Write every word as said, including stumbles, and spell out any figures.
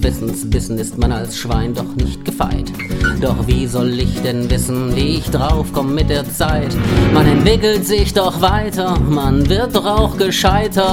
des Wissensbissen ist man als Schwein doch nicht gefeit. Doch wie soll ich denn wissen, wie ich draufkomm mit der Zeit? Man entwickelt sich doch weiter, man wird doch auch gescheiter.